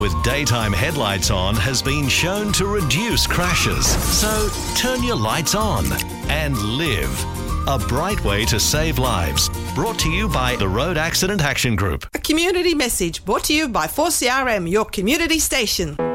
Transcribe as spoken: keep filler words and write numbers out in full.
with daytime headlights on has been shown to reduce crashes. So turn your lights on and live. A bright way to save lives. Brought to you by the Road Accident Action Group. A community message brought to you by four C R M, your community station.